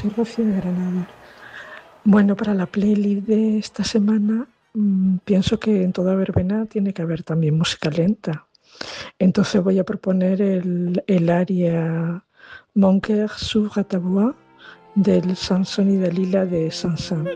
soy Rocío de Granada. Bueno, para la playlist de esta semana, pienso que en toda verbena tiene que haber también música lenta. Entonces voy a proponer el aria Mon cœur s'ouvre à ta voix del Sansón y Dalila de Sansan.